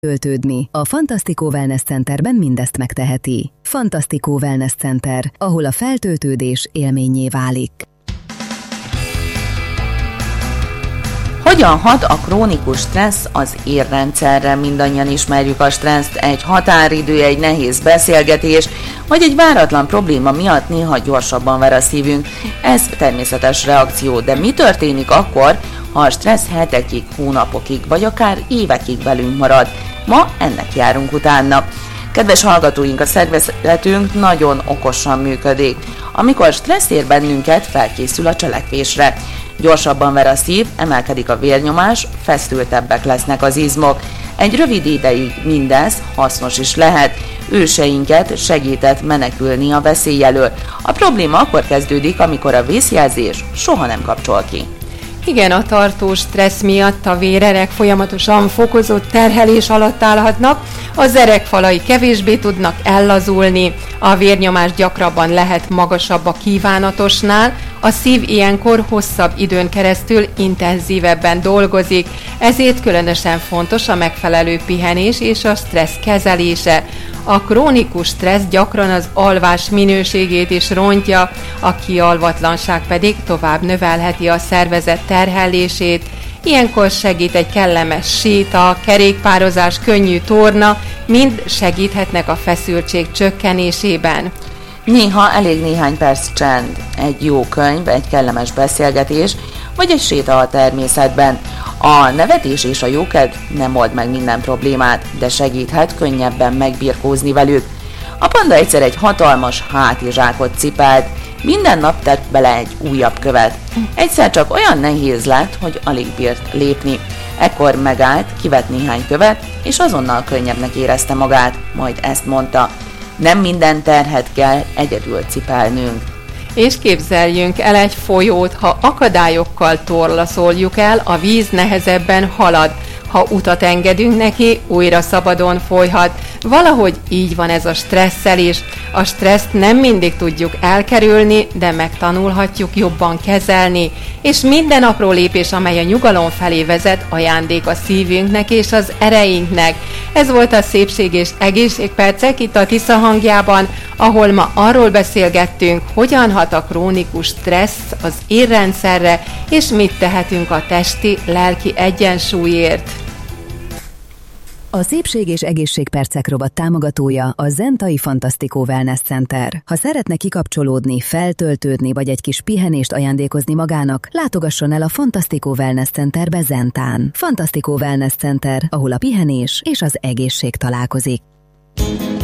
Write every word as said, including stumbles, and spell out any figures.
Töltődni. A Fantasztikó Wellness Centerben mindezt megteheti. Fantasztikó Wellness Center, ahol a feltöltődés élménnyé válik. Hogyan hat a krónikus stressz az érrendszerre? Mindannyian ismerjük a stresszt, egy határidő, egy nehéz beszélgetés, vagy egy váratlan probléma miatt néha gyorsabban ver a szívünk. Ez természetes reakció, de mi történik akkor, ha a stressz hetekig, hónapokig, vagy akár évekig velünk marad? Ma ennek járunk utána. Kedves hallgatóink, a szervezetünk nagyon okosan működik. Amikor stressz ér bennünket, felkészül a cselekvésre. Gyorsabban ver a szív, emelkedik a vérnyomás, feszültebbek lesznek az izmok. Egy rövid ideig mindez hasznos is lehet. Őseinket segített menekülni a veszély elől. A probléma akkor kezdődik, amikor a vészjelzés soha nem kapcsol ki. Igen, a tartós stressz miatt a vérerek folyamatosan fokozott terhelés alatt állhatnak, az erekfalai kevésbé tudnak ellazulni, a vérnyomás gyakrabban lehet magasabb a kívánatosnál, a szív ilyenkor hosszabb időn keresztül intenzívebben dolgozik, ezért különösen fontos a megfelelő pihenés és a stressz kezelése. A krónikus stressz gyakran az alvás minőségét is rontja, a kialvatlanság pedig tovább növelheti a szervezet terhelését. Ilyenkor segít egy kellemes séta, kerékpározás, könnyű torna, mind segíthetnek a feszültség csökkenésében. Néha elég néhány perc csend, egy jó könyv, egy kellemes beszélgetés, vagy egy séta a természetben. A nevetés és a jókedv nem old meg minden problémát, de segíthet könnyebben megbirkózni velük. A panda egyszer egy hatalmas hátizsákot cipelt, minden nap tett bele egy újabb követ. Egyszer csak olyan nehéz lett, hogy alig bírt lépni. Ekkor megállt, kivett néhány követ, és azonnal könnyebbnek érezte magát, majd ezt mondta: nem minden terhet kell egyedül cipelnünk. És képzeljünk el egy folyót, ha akadályokkal torlaszoljuk el, a víz nehezebben halad. Ha utat engedünk neki, újra szabadon folyhat. Valahogy így van ez a stresszel is. A stresszt nem mindig tudjuk elkerülni, de megtanulhatjuk jobban kezelni. És minden apró lépés, amely a nyugalom felé vezet, ajándék a szívünknek és az ereinknek. Ez volt a Szépség és Egészségpercek itt a Tisza hangjában, ahol ma arról beszélgettünk, hogyan hat a krónikus stressz az érrendszerre, és mit tehetünk a testi-lelki egyensúlyért. A Szépség és Egészségpercek rovat támogatója a Zentai Fantasztikó Wellness Center. Ha szeretne kikapcsolódni, feltöltődni vagy egy kis pihenést ajándékozni magának, látogasson el a Fantasztikó Wellness Centerbe Zentán. Fantasztikó Wellness Center, ahol a pihenés és az egészség találkozik.